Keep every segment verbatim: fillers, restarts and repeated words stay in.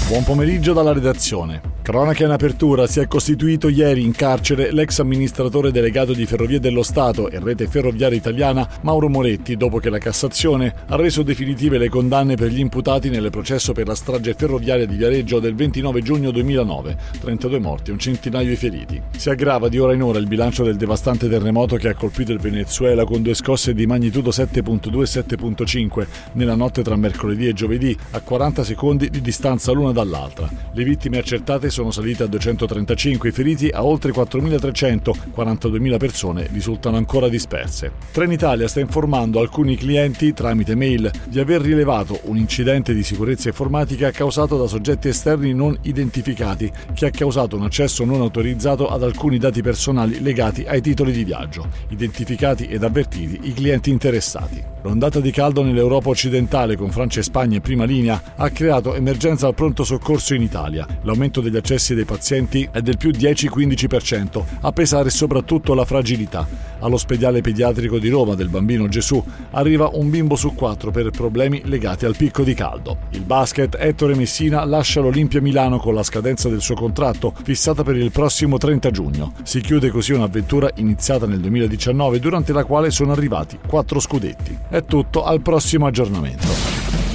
Buon pomeriggio dalla redazione. Cronaca in apertura, si è costituito ieri in carcere l'ex amministratore delegato di Ferrovie dello Stato e Rete Ferroviaria Italiana Mauro Moretti, dopo che la Cassazione ha reso definitive le condanne per gli imputati nel processo per la strage ferroviaria di Viareggio del ventinove giugno duemilanove, trentadue morti e un centinaio di feriti. Si aggrava di ora in ora il bilancio del devastante terremoto che ha colpito il Venezuela con due scosse di magnitudo sette virgola due e sette virgola cinque nella notte tra mercoledì e giovedì, a quaranta secondi di distanza l'una dall'altra. Le vittime accertate sono salite a duecentotrentacinque, i feriti a oltre quattromilatrecento, quarantaduemila persone risultano ancora disperse. Trenitalia sta informando alcuni clienti tramite mail di aver rilevato un incidente di sicurezza informatica causato da soggetti esterni non identificati che ha causato un accesso non autorizzato ad alcuni dati personali legati ai titoli di viaggio. Identificati ed avvertiti i clienti interessati. L'ondata di caldo nell'Europa occidentale, con Francia e Spagna in prima linea, ha creato emergenza al pronto soccorso in Italia. L'aumento degli accessi dei pazienti è del più dieci quindici per cento, a pesare soprattutto la fragilità. All'ospedale pediatrico di Roma del Bambino Gesù arriva un bimbo su quattro per problemi legati al picco di caldo. Il basket, Ettore Messina lascia l'Olimpia Milano con la scadenza del suo contratto, fissata per il prossimo trenta giugno. Si chiude così un'avventura iniziata nel duemiladiciannove, durante la quale sono arrivati quattro scudetti. È tutto, al prossimo aggiornamento.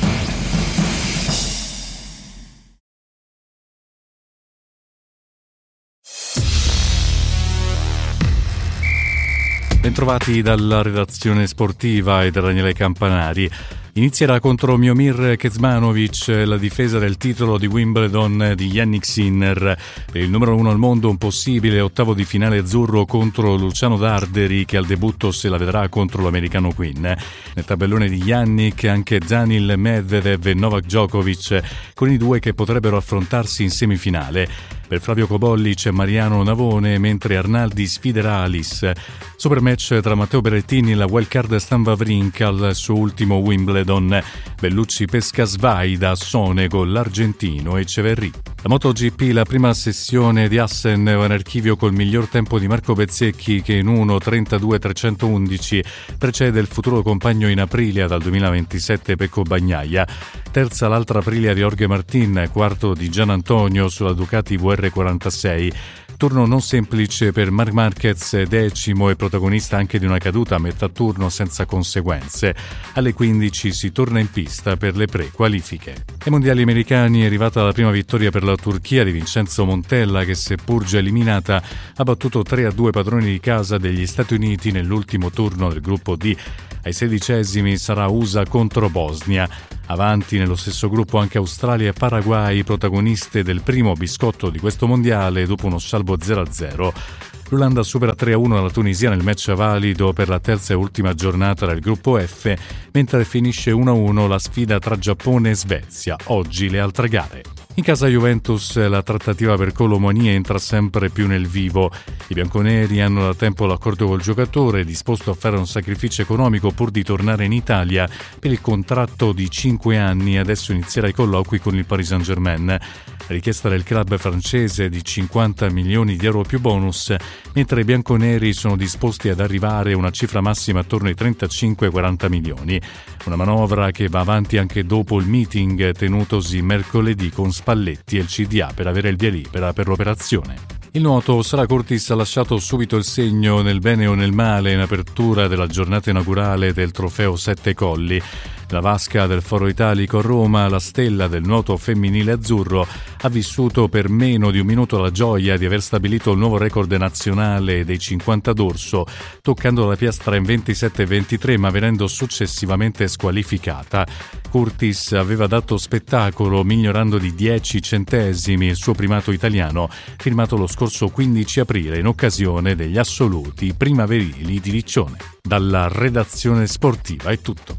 Bentrovati dalla redazione sportiva e da Daniele Campanari. Inizierà contro Miomir Kecmanovic la difesa del titolo di Wimbledon di Jannik Sinner. Per il numero uno al mondo un possibile ottavo di finale azzurro contro Luciano Darderi, che al debutto se la vedrà contro l'americano Quinn. Nel tabellone di Jannik anche Daniil Medvedev e Novak Djokovic, con i due che potrebbero affrontarsi in semifinale. Per Flavio Cobolli c'è Mariano Navone, mentre Arnaldi sfiderà Alice. Supermatch tra Matteo Berrettini e la wildcard Stan Wawrinka al suo ultimo Wimbledon. Bellucci pesca Svaida, Sonego, l'argentino e Ceverry. La MotoGP, la prima sessione di Assen va in archivio col miglior tempo di Marco Bezzecchi, che in uno trentadue trecentoundici precede il futuro compagno in Aprilia dal duemilaventisette Pecco Bagnaia. Terza l'altra Aprilia di Jorge Martin, quarto di Gian Antonio sulla Ducati V R quarantasei. Turno non semplice per Marc Marquez, decimo e protagonista anche di una caduta a metà turno senza conseguenze. Alle quindici si torna in pista per le pre-qualifiche. Ai mondiali americani è arrivata la prima vittoria per la Turchia di Vincenzo Montella, che seppur già eliminata ha battuto tre a due padroni di casa degli Stati Uniti nell'ultimo turno del gruppo D. Ai sedicesimi sarà U S A contro Bosnia. Avanti nello stesso gruppo anche Australia e Paraguay, protagoniste del primo biscotto di questo mondiale dopo uno salvo zero a zero. L'Olanda supera tre a uno la Tunisia nel match valido per la terza e ultima giornata del gruppo F, mentre finisce uno a uno la sfida tra Giappone e Svezia. Oggi le altre gare. In casa Juventus la trattativa per Colomoni entra sempre più nel vivo. I bianconeri hanno da tempo l'accordo col giocatore, disposto a fare un sacrificio economico pur di tornare in Italia per il contratto di cinque anni. Adesso inizierà i colloqui con il Paris Saint-Germain. La richiesta del club francese di cinquanta milioni di euro più bonus, mentre i bianconeri sono disposti ad arrivare a una cifra massima attorno ai trentacinque quaranta milioni. Una manovra che va avanti anche dopo il meeting tenutosi mercoledì con Spalletti e il C D A per avere il via libera per l'operazione. Il nuoto, Sara Curtis ha lasciato subito il segno nel bene o nel male in apertura della giornata inaugurale del trofeo Sette Colli. La vasca del Foro Italico a Roma, la stella del nuoto femminile azzurro, ha vissuto per meno di un minuto la gioia di aver stabilito il nuovo record nazionale dei cinquanta d'orso, toccando la piastra in ventisette ventitré ma venendo successivamente squalificata. Curtis aveva dato spettacolo migliorando di dieci centesimi il suo primato italiano, firmato lo scorso quindici aprile in occasione degli assoluti primaverili di Riccione. Dalla redazione sportiva è tutto.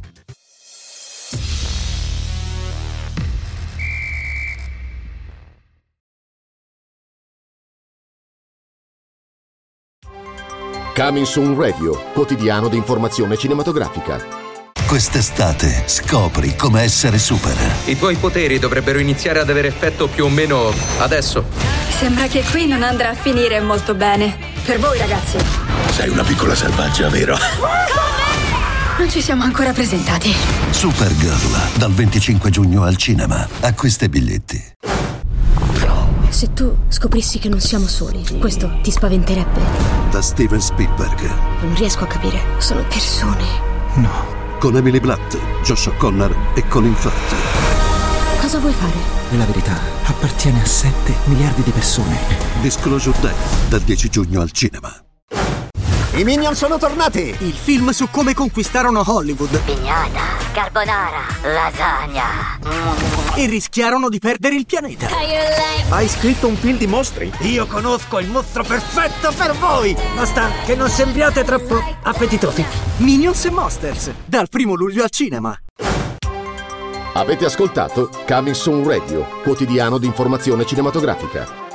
Coming Soon Radio, quotidiano di informazione cinematografica. Quest'estate scopri come essere super. I tuoi poteri dovrebbero iniziare ad avere effetto più o meno adesso. Sembra che qui non andrà a finire molto bene. Per voi, ragazzi. Sei una piccola selvaggia, vero? Non ci siamo ancora presentati. Supergirl, dal venticinque giugno al cinema. Acquista i biglietti. Se tu scoprissi che non siamo soli, questo ti spaventerebbe? Da Steven Spielberg. Non riesco a capire. Sono persone. No. Con Emily Blunt, Josh O'Connor e Colin Firth. Cosa vuoi fare? La verità appartiene a sette miliardi di persone. Disclosure Day, dal dieci giugno al cinema. I Minion sono tornati! Il film su come conquistarono Hollywood. Pignata, carbonara, lasagna. E rischiarono di perdere il pianeta. Hai scritto un film di mostri? Io conosco il mostro perfetto per voi! Basta che non sembriate troppo appetitosi. Minions e Monsters, dal primo luglio al cinema. Avete ascoltato Coming Soon Radio, quotidiano di informazione cinematografica.